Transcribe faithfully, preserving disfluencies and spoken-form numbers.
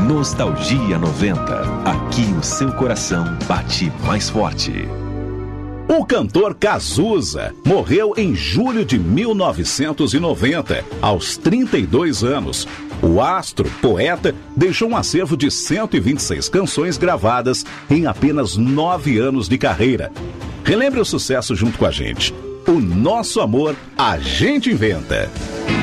Nostalgia noventa. Aqui o seu coração bate mais forte. O cantor Cazuza morreu em julho de mil novecentos e noventa, aos trinta e dois anos. O astro, poeta, deixou um acervo de cento e vinte e seis canções gravadas em apenas nove anos de carreira. Relembre o sucesso junto com a gente. O nosso amor, a gente inventa.